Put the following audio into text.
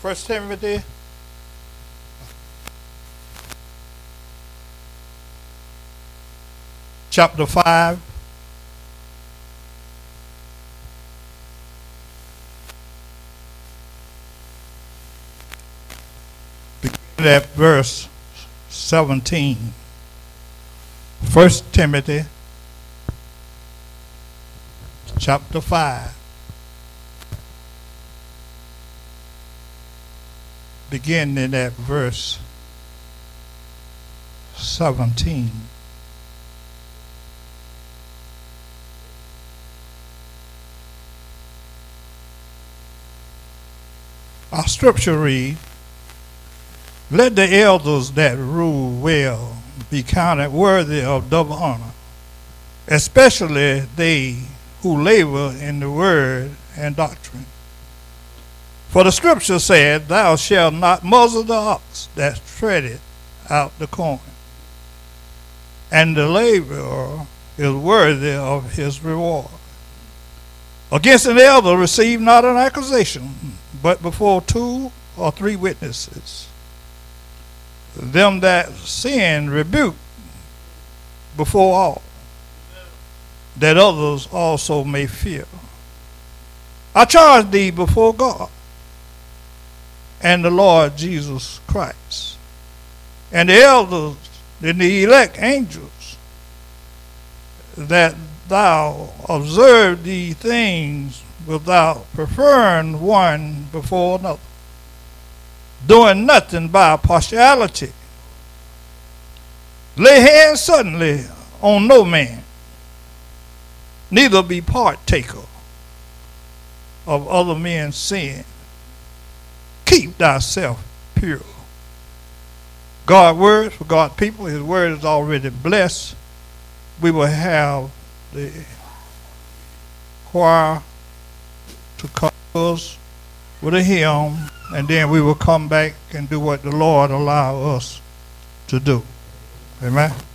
First Timothy chapter 5. Beginning at verse 17. First Timothy chapter 5. Beginning at verse 17. Our scripture read, "Let the elders that rule well be counted worthy of double honor, especially they who labor in the word and doctrine. For the scripture said, Thou shalt not muzzle the ox that treadeth out the corn, and the laborer is worthy of his reward. Against an elder receive not an accusation, but before 2 or 3 witnesses. Them that sin rebuke before all, that others also may fear. I charge thee before God and the Lord Jesus Christ, and the elders and the elect angels, that thou observe these things without preferring one before another, doing nothing by partiality. Lay hands suddenly on no man, neither be partaker of other men's sin. Keep thyself pure." God's word for God's people. His word is already blessed. We will have the choir to cover us with a hymn, and then we will come back and do what the Lord allow us to do. Amen.